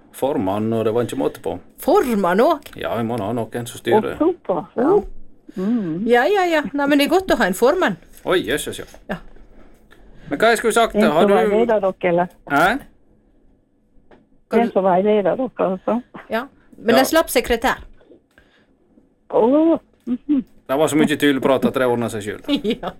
formann, og det var ikke måte på. Formann også? Ja, vi må ha noen som styrer. Super. Ja. Nei, men det er godt å ha en formann. Oi, jøsses, ja. Ja. Men hva jeg skulle sagt, En har som du... veileder dere, eller? Hæ? En som veileder dere, altså. Ja, men Ja. en slapp sekretær. Det var så mye tylleprat at det ordnet seg selv. Ja.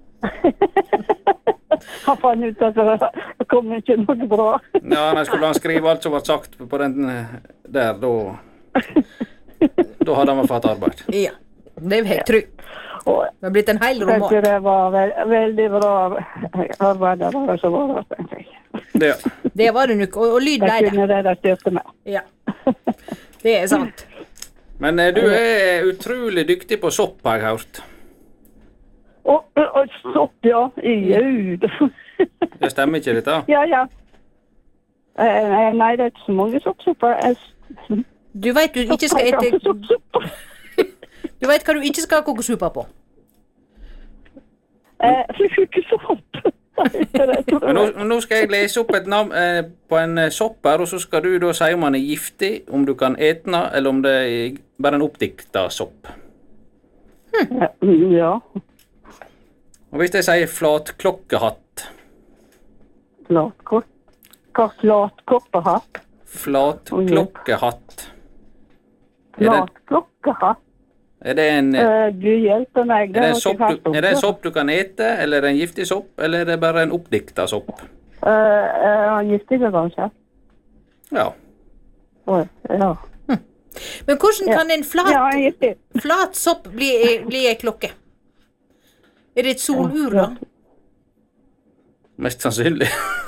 Han fann ut at det kom ikke noe bra. Ja, nei, skulle han skrive alt som var sagt på den der, da hadde han fått arbeid. Ja, det vil jeg tro. Og Det har blitt en hel jeg roman. synes det var veldig bra arbeidere som var der, tenker jeg. Det, Det var det nok, og lyd ble Jeg det. kunne det der styrte meg. Ja, det er sant. men du er utrolig dyktig på sopp, har jeg hørt. Og sopp, ja. Gud. Det stemmer ikke dette? Ja. Nei, det er ikke så mange soppsupper. Du vet du ikke skal ete... Soppsupper. Du vet hva du ikke skal koke suppe på. Ikke sopp. Men nå skal jeg lese opp et navn på en sopp her, og så skal du da si om han er giftig, om du kan ete den, eller om det er bare en oppdikta sopp. Ja. Og hvis jeg sier flatklokkehatt. Flatkoppehatt. Flatklokkehatt. Flatkokkehatt. Er det en... Du hjelper meg. Er det en sopp du kan ete, eller er det en giftig sopp, eller er det bare en oppdikta sopp? Giftig, kanskje? Ja. Oi, ja. Men hvordan kan en Ja, giftig. flat sopp bli ei klokke? Er det et solur, da? Mest sannsynlig.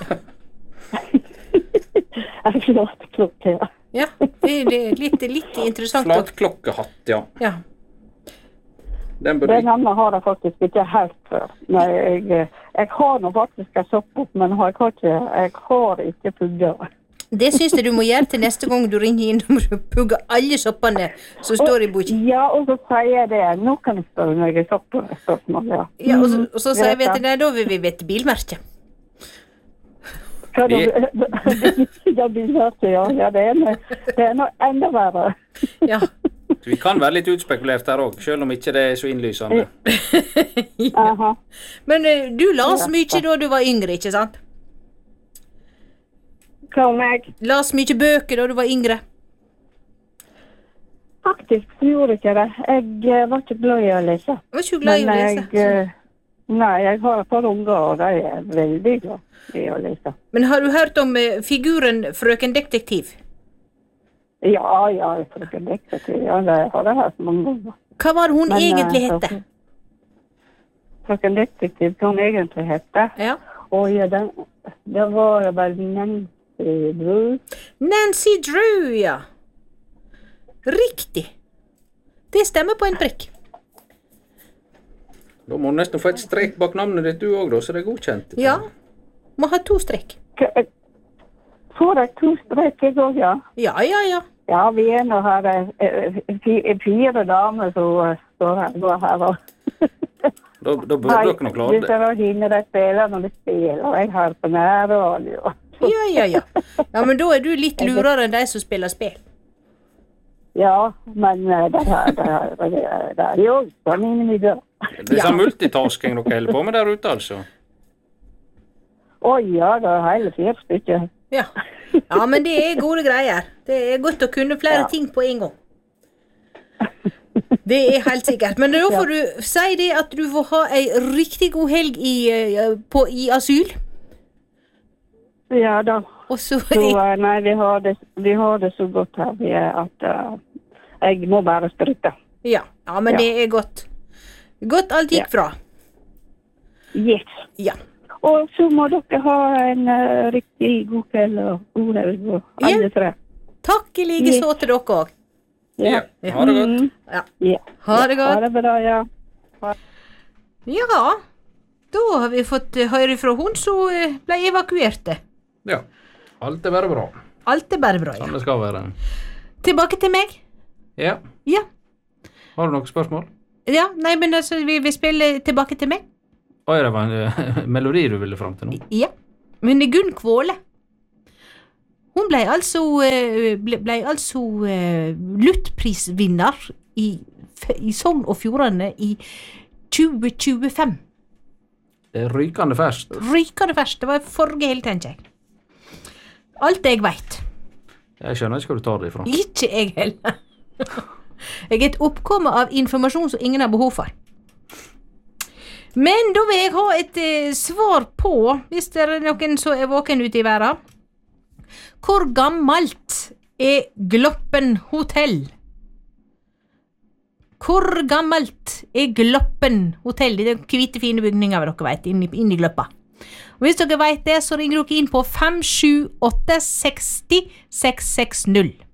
Flatklokke, ja. Ja, det er litt interessant. Flatklokkehatt, ja. Ja. Den bør Det navnet har jeg faktisk ikke helt før. Nei, jeg har nå faktisk en sopp, men jeg har ikke pugger. Det synes jeg du må gjøre til neste gang du ringer inn og pugge alle soppene som står i boka. Ja, og så sier jeg det. Nå kan jeg spørre meg i soppspørsmål, ja. Ja, og så sier vi at nei, da vil vi vite bilmerket. Ja, bilmerke, ja. Ja, det er noe enda verre. Ja. Vi kan være litt utspekulert her også, selv om ikke det er så innlysende. Aha. Men du las mye da du var yngre, ikke sant? Hva om jeg? Las mye bøker da du var yngre. Faktisk gjorde ikke det. Jeg var ikke glad i å lese. Var ikke du glad i å lese? Nei, jeg har et par unger, og de er veldig glad i å lese. Men har du hørt om figuren Frøken Detektiv? Ja, frøken Detektiv. Ja, det har jeg hørt mange ganger. Hva var det hun egentlig hette? Frøken Detektiv, hva hun egentlig hette? Ja. Og ja, det var vel Nancy Drew. Nancy Drew, ja. Riktig. Det stemmer på en prikk. Da må du nesten få et strek bak navnet ditt du også, da, så det er godkjent. Ja. Må ha 2 strek. Får jeg 2 streker i går, ja? Ja. Ja, vi er nå her 4 damer som står her og Da burde dere nok klare det. det. Det er hinne de spiller når de spiller, og jeg har på nærradio. Ja. Ja, men da er du litt lurere enn de som spiller spill. Ja, men det er jo sånn inni mitt dør. Det er sånn multitasking dere holder på med der ute, altså. Ja, det er hele 4 stykker. Ja, men det er gode greier. Det er godt å kunne flere ting på en gang. Det er helt sikkert. Men da får du si det at du får ha ei riktig god helg i asyl. Ja da. Og så Nei, vi har det så godt her at jeg må bare stryke. Ja, men det er godt. Godt alt gikk bra. Yes. Ja. Og så må dere ha en riktig god kveld og god helg og alle 3. Takk i like så til dere også. Ja, ha det godt. Ja. Ha det godt. Ha det bra, ja. Ja, da har vi fått høre fra hun som ble evakuerte. Ja, alt er bare bra. Alt er bare bra, ja. Sånn det skal være. Tilbake til meg. Ja. Ja. Har du noen spørsmål? Ja, nei, men altså, vi vil spille tilbake til meg. Det var en melodi du ville frem til nå. Ja, men det er Gunn Kvåle. Hun ble altså luttprisvinner i Sogn og Fjordane i 2025. Det rykende ferskt. Rykende ferskt, det var forrige hele, tenker jeg. Alt jeg vet. Jeg skjønner ikke hvor du tar det ifra. Ikke jeg heller. Jeg er et oppkomme av informasjon som ingen har behov for. Men da vil jeg ha et svar på, hvis det er noen som er våken ute i verden. Hvor gammelt er Gloppen hotell? Hvor gammelt er Gloppen hotell? Det er hvite fine bygninger, dere vet, inn i Gløppa. Og hvis dere vet det, så ringer dere inn på 578 60 660.